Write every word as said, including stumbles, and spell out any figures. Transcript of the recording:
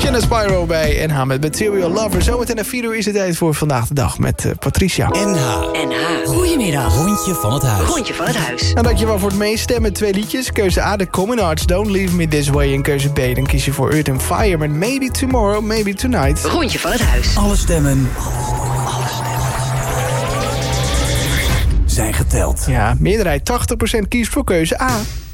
Shannon Spyro bij N H met Material Lover. Zometeen een vier uur is het tijd voor Vandaag de Dag met uh, Patricia. N H. N H. Goedemiddag. Rondje van het huis. Rondje van het huis. En dankjewel voor het meestemmen. Twee liedjes. Keuze A, The Common Arts, Don't Leave Me This Way. En keuze B, dan kies je voor Earth and Fire met Maybe Tomorrow, Maybe Tonight. Rondje van het huis. Alle stemmen zijn geteld. Ja, meerderheid tachtig procent kiest voor keuze A.